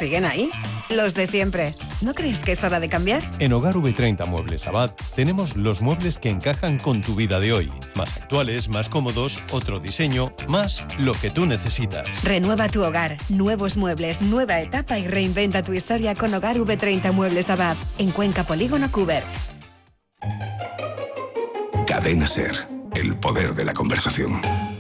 ¿Siguen ahí? Los de siempre. ¿No crees que es hora de cambiar? En Hogar V30 Muebles Abad tenemos los muebles que encajan con tu vida de hoy. Más actuales, más cómodos, otro diseño, más lo que tú necesitas. Renueva tu hogar, nuevos muebles, nueva etapa y reinventa tu historia con Hogar V30 Muebles Abad, en Cuenca Polígono Cuber. Cadena SER, el poder de la conversación.